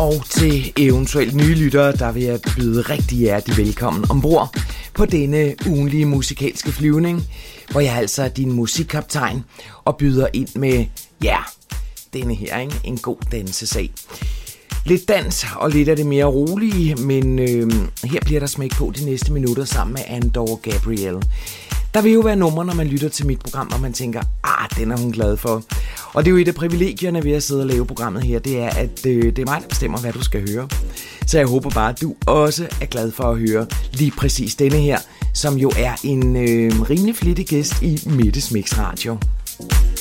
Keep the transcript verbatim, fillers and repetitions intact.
Og til eventuelt nye lyttere, der vil jeg byde rigtig hjertelig velkommen ombord på denne ugenlige musikalske flyvning, hvor jeg altså er din musikkaptajn og byder ind med, ja, denne her, ikke? En god dansesag. Lidt dans og lidt af det mere rolige, men øh, her bliver der smæk på de næste minutter sammen med Andor Gabriel. Der vil jo være numre, når man lytter til mit program, og man tænker, ah, den er hun glad for. Og det er jo et af privilegierne ved at sidde og lave programmet her, det er, at øh, det er mig, der bestemmer, hvad du skal høre. Så jeg håber bare, at du også er glad for at høre lige præcis denne her, som jo er en øh, rimelig flittig gæst i Mettes Mix Radio.